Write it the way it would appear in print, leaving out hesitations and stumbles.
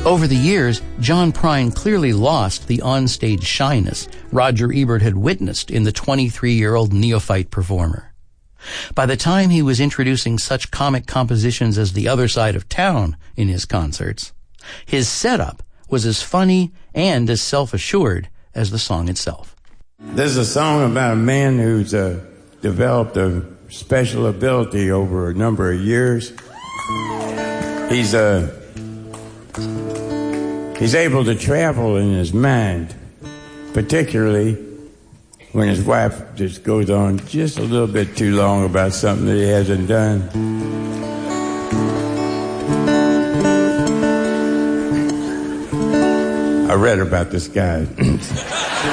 Over the years, John Prine clearly lost the onstage shyness Roger Ebert had witnessed in the 23-year-old neophyte performer. By the time he was introducing such comic compositions as The Other Side of Town in his concerts, his setup was as funny and as self-assured as the song itself. This is a song about a man who's developed a special ability over a number of years. He's able to travel in his mind, particularly when his wife just goes on just a little bit too long about something that he hasn't done. I read about this guy.